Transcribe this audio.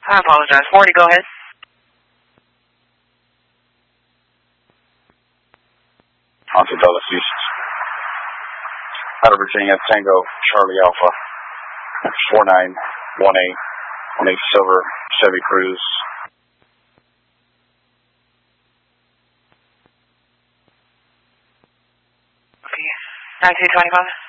I apologize. 40, go ahead. Onto Dulles East. Out of Virginia, Tango, Charlie Alpha, 4918, Silver, Chevy Cruise. Okay, 9225.